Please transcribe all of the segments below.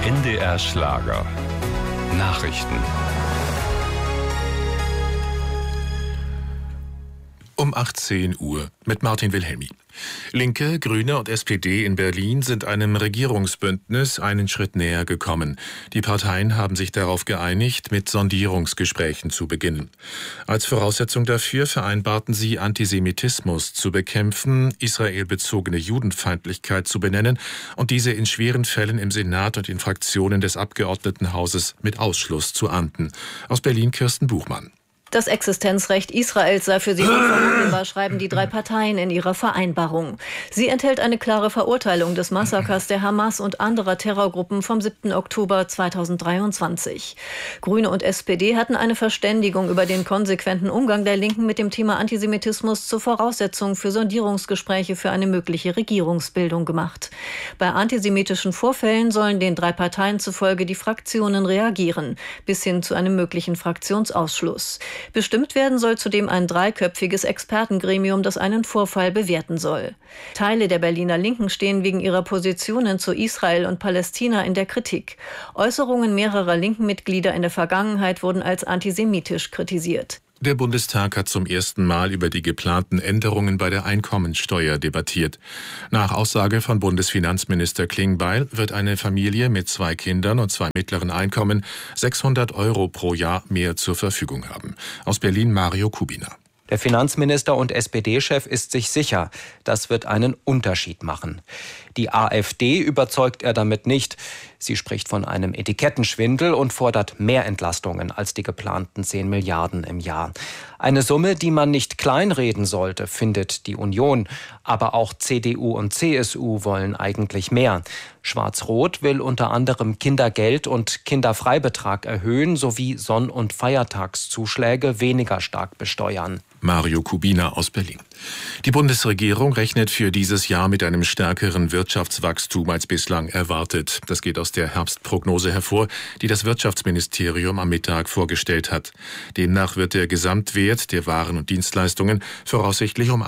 NDR Schlager. Nachrichten. Um 18 Uhr mit Martin Wilhelmi. Linke, Grüne und SPD in Berlin sind einem Regierungsbündnis einen Schritt näher gekommen. Die Parteien haben sich darauf geeinigt, mit Sondierungsgesprächen zu beginnen. Als Voraussetzung dafür vereinbarten sie, Antisemitismus zu bekämpfen, israelbezogene Judenfeindlichkeit zu benennen und diese in schweren Fällen im Senat und in Fraktionen des Abgeordnetenhauses mit Ausschluss zu ahnden. Aus Berlin Kirsten Buchmann. Das Existenzrecht Israels sei für sie unverhandelbar, schreiben die drei Parteien in ihrer Vereinbarung. Sie enthält eine klare Verurteilung des Massakers der Hamas und anderer Terrorgruppen vom 7. Oktober 2023. Grüne und SPD hatten eine Verständigung über den konsequenten Umgang der Linken mit dem Thema Antisemitismus zur Voraussetzung für Sondierungsgespräche für eine mögliche Regierungsbildung gemacht. Bei antisemitischen Vorfällen sollen den drei Parteien zufolge die Fraktionen reagieren, bis hin zu einem möglichen Fraktionsausschluss. Bestimmt werden soll zudem ein dreiköpfiges Expertengremium, das einen Vorfall bewerten soll. Teile der Berliner Linken stehen wegen ihrer Positionen zu Israel und Palästina in der Kritik. Äußerungen mehrerer linken Mitglieder in der Vergangenheit wurden als antisemitisch kritisiert. Der Bundestag hat zum ersten Mal über die geplanten Änderungen bei der Einkommensteuer debattiert. Nach Aussage von Bundesfinanzminister Klingbeil wird eine Familie mit 2 Kindern und 2 mittleren Einkommen 600 € pro Jahr mehr zur Verfügung haben. Aus Berlin Mario Kubina. Der Finanzminister und SPD-Chef ist sich sicher, das wird einen Unterschied machen. Die AfD überzeugt er damit nicht. Sie spricht von einem Etikettenschwindel und fordert mehr Entlastungen als die geplanten 10 Milliarden im Jahr. Eine Summe, die man nicht kleinreden sollte, findet die Union. Aber auch CDU und CSU wollen eigentlich mehr. Schwarz-Rot will unter anderem Kindergeld und Kinderfreibetrag erhöhen sowie Sonn- und Feiertagszuschläge weniger stark besteuern. Mario Kubina aus Berlin. Die Bundesregierung rechnet für dieses Jahr mit einem stärkeren Wirtschaftswachstum als bislang erwartet. Das geht aus der Herbstprognose hervor, die das Wirtschaftsministerium am Mittag vorgestellt hat. Demnach wird der Gesamtwert der Waren und Dienstleistungen voraussichtlich um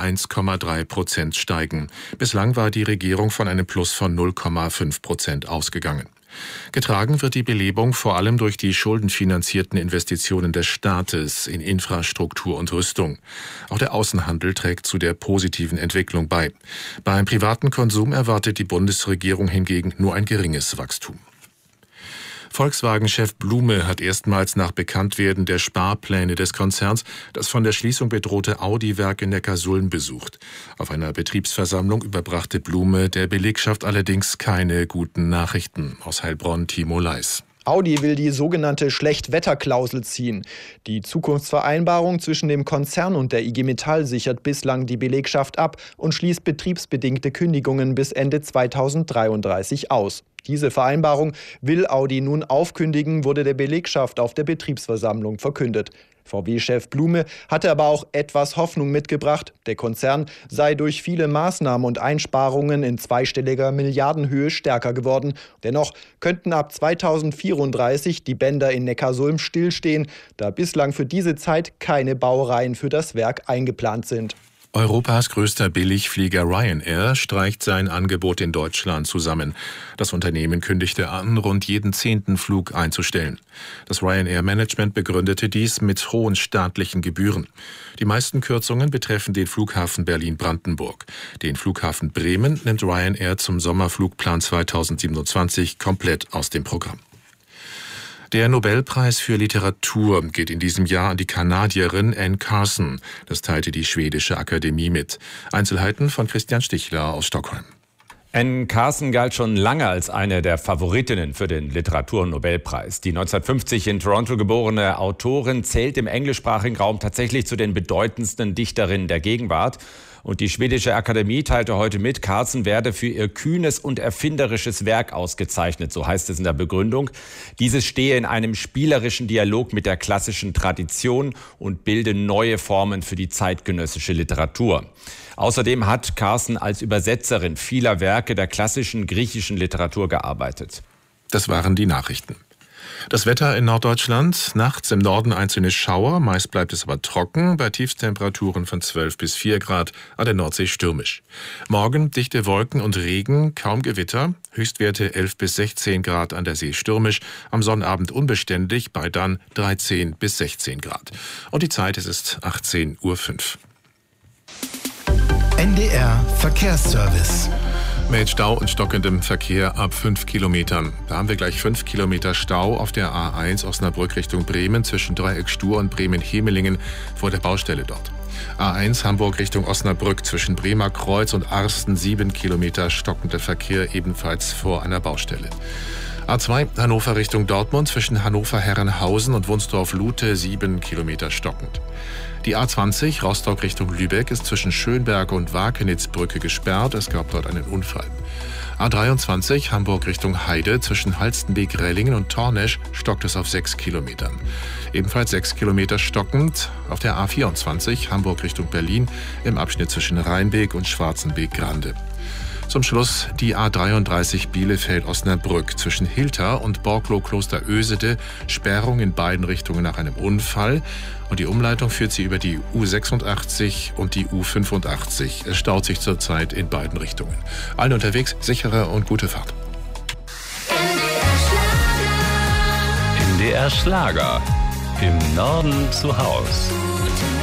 1,3% steigen. Bislang war die Regierung von einem Plus von 0,5% ausgegangen. Getragen wird die Belebung vor allem durch die schuldenfinanzierten Investitionen des Staates in Infrastruktur und Rüstung. Auch der Außenhandel trägt zu der positiven Entwicklung bei. Beim privaten Konsum erwartet die Bundesregierung hingegen nur ein geringes Wachstum. Volkswagen-Chef Blume hat erstmals nach Bekanntwerden der Sparpläne des Konzerns das von der Schließung bedrohte Audi-Werk in Neckarsulm besucht. Auf einer Betriebsversammlung überbrachte Blume der Belegschaft allerdings keine guten Nachrichten. Aus Heilbronn Timo Leis. Audi will die sogenannte Schlechtwetterklausel ziehen. Die Zukunftsvereinbarung zwischen dem Konzern und der IG Metall sichert bislang die Belegschaft ab und schließt betriebsbedingte Kündigungen bis Ende 2033 aus. Diese Vereinbarung will Audi nun aufkündigen, wurde der Belegschaft auf der Betriebsversammlung verkündet. VW-Chef Blume hatte aber auch etwas Hoffnung mitgebracht. Der Konzern sei durch viele Maßnahmen und Einsparungen in zweistelliger Milliardenhöhe stärker geworden. Dennoch könnten ab 2034 die Bänder in Neckarsulm stillstehen, da bislang für diese Zeit keine Baureihen für das Werk eingeplant sind. Europas größter Billigflieger Ryanair streicht sein Angebot in Deutschland zusammen. Das Unternehmen kündigte an, rund jeden 10. Flug einzustellen. Das Ryanair-Management begründete dies mit hohen staatlichen Gebühren. Die meisten Kürzungen betreffen den Flughafen Berlin-Brandenburg. Den Flughafen Bremen nimmt Ryanair zum Sommerflugplan 2027 komplett aus dem Programm. Der Nobelpreis für Literatur geht in diesem Jahr an die Kanadierin Anne Carson. Das teilte die schwedische Akademie mit. Einzelheiten von Christian Stichler aus Stockholm. Anne Carson galt schon lange als eine der Favoritinnen für den Literaturnobelpreis. Die 1950 in Toronto geborene Autorin zählt im englischsprachigen Raum tatsächlich zu den bedeutendsten Dichterinnen der Gegenwart. Und die schwedische Akademie teilte heute mit, Carson werde für ihr kühnes und erfinderisches Werk ausgezeichnet, so heißt es in der Begründung. Dieses stehe in einem spielerischen Dialog mit der klassischen Tradition und bilde neue Formen für die zeitgenössische Literatur. Außerdem hat Carson als Übersetzerin vieler Werke der klassischen griechischen Literatur gearbeitet. Das waren die Nachrichten. Das Wetter in Norddeutschland. Nachts im Norden einzelne Schauer, meist bleibt es aber trocken, bei Tiefstemperaturen von 12 bis 4 Grad, an der Nordsee stürmisch. Morgen dichte Wolken und Regen, kaum Gewitter, Höchstwerte 11 bis 16 Grad, an der See stürmisch, am Sonnabend unbeständig, bei dann 13 bis 16 Grad. Und die Zeit, es ist 18:05 Uhr. NDR Verkehrsservice. Mit Stau und stockendem Verkehr ab 5 Kilometern. Da haben wir gleich 5 Kilometer Stau auf der A1 Osnabrück Richtung Bremen zwischen Dreieck Stur und Bremen-Hemelingen vor der Baustelle dort. A1 Hamburg Richtung Osnabrück zwischen Bremer Kreuz und Arsten 7 Kilometer stockender Verkehr ebenfalls vor einer Baustelle. A2 Hannover Richtung Dortmund zwischen Hannover-Herrenhausen und Wunsdorf-Lute 7 Kilometer stockend. Die A20 Rostock Richtung Lübeck ist zwischen Schönberg und Wakenitzbrücke gesperrt. Es gab dort einen Unfall. A23 Hamburg Richtung Heide zwischen Halstenbek-Rellingen und Tornesch stockt es auf 6 Kilometern. Ebenfalls 6 Kilometer stockend auf der A24 Hamburg Richtung Berlin im Abschnitt zwischen Rheinbeek und Schwarzenbeek-Grande. Zum Schluss die A33 Bielefeld-Osnabrück zwischen Hilter und Borklow-Klosterösede, Sperrung in beiden Richtungen nach einem Unfall. Und die Umleitung führt sie über die U86 und die U85. Es staut sich zurzeit in beiden Richtungen. Allen unterwegs sichere und gute Fahrt. NDR Schlager. Im Norden zu Haus.